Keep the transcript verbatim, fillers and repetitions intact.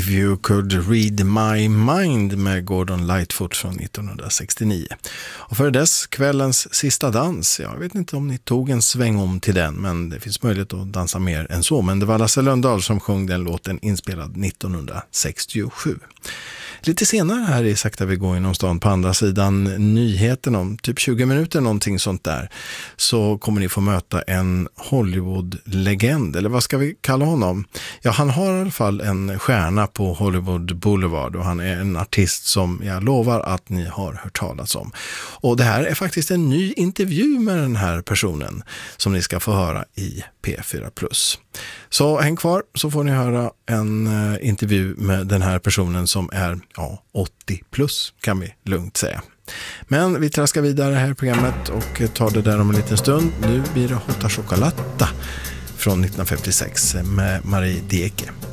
If You Could Read My Mind med Gordon Lightfoot från nittonhundrasextionio. Och för dess kvällens sista dans, jag vet inte om ni tog en sväng om till den, men det finns möjlighet att dansa mer än så. Men det var Lasse Lönndahl som sjöng den låten, inspelad nittonhundrasextiosju. Lite senare här i Sakta vi går inom stan på andra sidan nyheten om typ tjugo minuter, någonting sånt där, så kommer ni få möta en Hollywood-legend, eller vad ska vi kalla honom? Ja, han har i alla fall en stjärna på Hollywood Boulevard och han är en artist som jag lovar att ni har hört talas om. Och det här är faktiskt en ny intervju med den här personen som ni ska få höra i P fyra plus. Så häng kvar så får ni höra en uh, intervju med den här personen som är ja, åttio plus kan vi lugnt säga. Men vi traskar vidare här i programmet och tar det där om en liten stund. Nu blir det Hotta Chocolata från nittonhundrafemtiosex med Marie Dieke.